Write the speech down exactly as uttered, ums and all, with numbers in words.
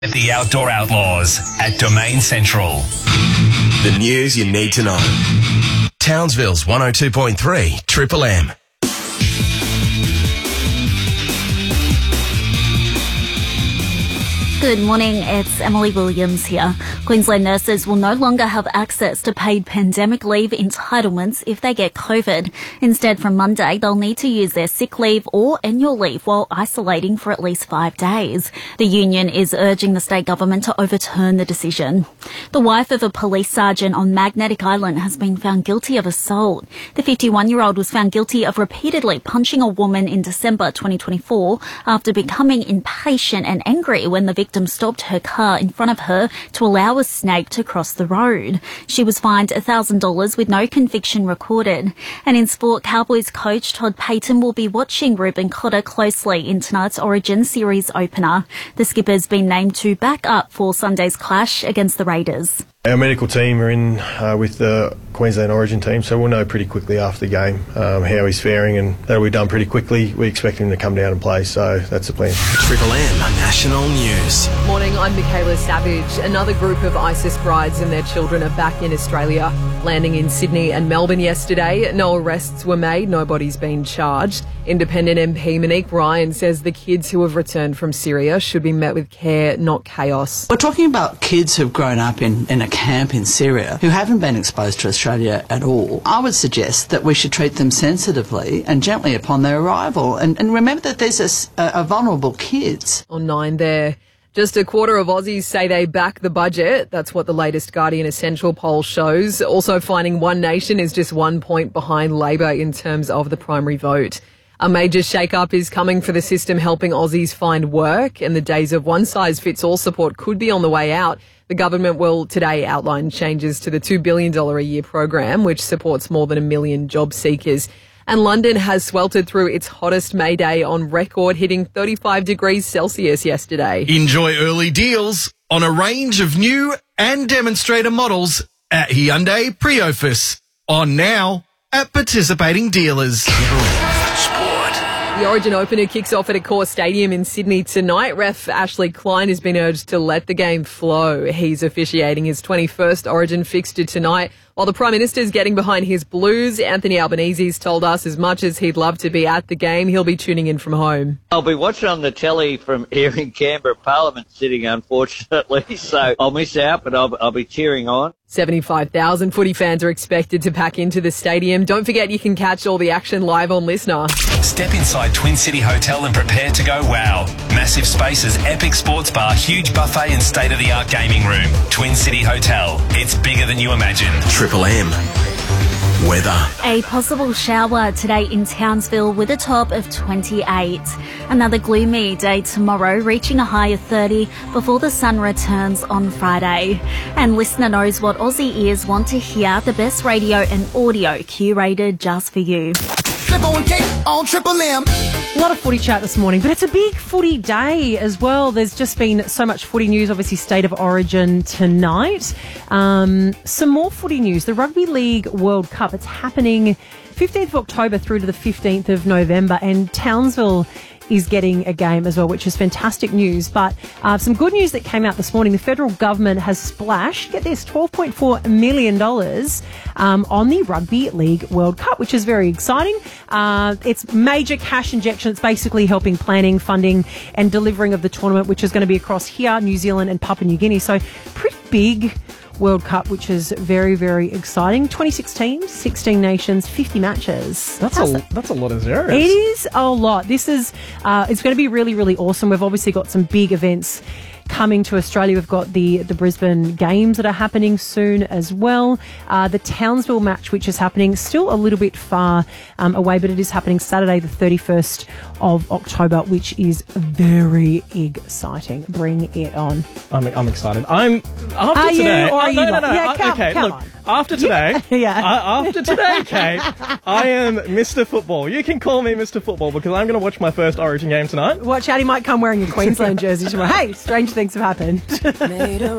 The Outdoor Outlaws at Domain Central. The news you need to know. Townsville's one oh two point three Triple M. Good morning, it's Emily Williams here. Queensland nurses will no longer have access to paid pandemic leave entitlements if they get COVID. Instead, from Monday, they'll need to use their sick leave or annual leave while isolating for at least five days. The union is urging the state government to overturn the decision. The wife of a police sergeant on Magnetic Island has been found guilty of assault. The fifty-one-year-old was found guilty of repeatedly punching a woman in December twenty twenty-four after becoming impatient and angry when the victim stopped her car in front of her to allow a snake to cross the road. She was fined one thousand dollars with no conviction recorded. And in sport, Cowboys coach Todd Payten will be watching Ruben Cotter closely in tonight's Origin Series opener. The skipper's been named to back up for Sunday's clash against the Raiders. Our medical team are in uh, with the Queensland Origin team, so we'll know pretty quickly after the game um, how he's faring, and that'll be done pretty quickly. We expect him to come down and play, so that's the plan. Triple M National News. Morning, I'm Michaela Savage. Another group of ISIS brides and their children are back in Australia, landing in Sydney and Melbourne yesterday. No arrests were made, nobody's been charged. Independent M P Monique Ryan says the kids who have returned from Syria should be met with care, not chaos. We're talking about kids who've grown up in, in a camp in Syria who haven't been exposed to Australia at all. I would suggest that we should treat them sensitively and gently upon their arrival, and, and remember that there's a, a vulnerable kids. On nine there. Just a quarter of Aussies say they back the budget. That's what the latest Guardian Essential poll shows. Also finding One Nation is just one point behind Labor in terms of the primary vote. A major shake-up is coming for the system, helping Aussies find work, and the days of one-size-fits-all support could be on the way out. The government will today outline changes to the two billion dollars a year program, which supports more than a million job seekers. And London has sweltered through its hottest May day on record, hitting thirty-five degrees Celsius yesterday. Enjoy early deals on a range of new and demonstrator models at Hyundai Priofus. On now at participating dealers. The Origin opener kicks off at Accor Stadium in Sydney tonight. Ref Ashley Klein has been urged to let the game flow. He's officiating his twenty-first Origin fixture tonight. While the Prime Minister's getting behind his Blues, Anthony Albanese's told us as much as he'd love to be at the game, he'll be tuning in from home. I'll be watching on the telly from here in Canberra, Parliament sitting, unfortunately, so I'll miss out, but I'll, I'll be cheering on. seventy-five thousand footy fans are expected to pack into the stadium. Don't forget you can catch all the action live on Listener. Step inside Twin City Hotel and prepare to go wow. Massive spaces, epic sports bar, huge buffet and state-of-the-art gaming room. Twin City Hotel. It's bigger than you imagine. Triple M. Weather. A possible shower today in Townsville with a top of twenty-eight. Another gloomy day tomorrow, reaching a high of thirty before the sun returns on Friday. And Listener knows what Aussie ears want to hear, the best radio and audio curated just for you. Triple and Kate on Triple M. A lot of footy chat this morning, but it's a big footy day as well. There's just been so much footy news, obviously State of Origin tonight. Um, some more footy news. The Rugby League World Cup, it's happening fifteenth of October through to the fifteenth of November, and Townsville is getting a game as well, which is fantastic news. But uh, some good news that came out this morning. The federal government has splashed, get this, twelve point four million dollars um, on the Rugby League World Cup, which is very exciting. Uh, it's major cash injection. It's basically helping planning, funding and delivering of the tournament, which is going to be across here, New Zealand and Papua New Guinea. So pretty big World Cup, which is very, very exciting. twenty-six teams, sixteen nations, fifty matches. That's How's a that? that's a lot of zeros. It is a lot. This is uh, it's going to be really, really awesome. We've obviously got some big events coming to Australia. We've got the, the Brisbane Games that are happening soon as well. Uh, the Townsville match, which is happening still a little bit far um, away, but it is happening Saturday the thirty-first of October, which is very exciting. Bring it on. I'm, I'm excited. I'm after Are today. you, or are oh, you no, no, not? no. Yeah, I- come- okay, come look. on. After today, Yeah. I, after today, Kate, I am Mister Football. You can call me Mister Football because I'm going to watch my first Origin game tonight. Watch out, he might come wearing a Queensland jersey tomorrow. Hey, strange things have happened.